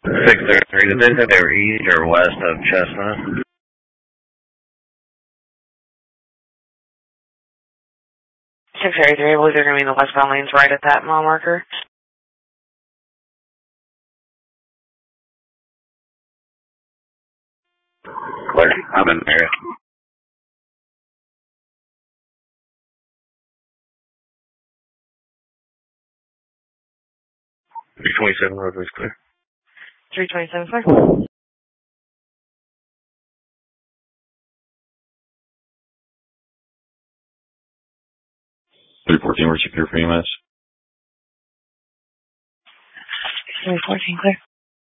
633, did they say they were east or west of Chestnut? 633, I believe they're going to be in the westbound lanes right at that mile marker. Clear. I'm in there. 327 roadway's clear. 327, clear. 314, we're secure for EMS. 314, clear.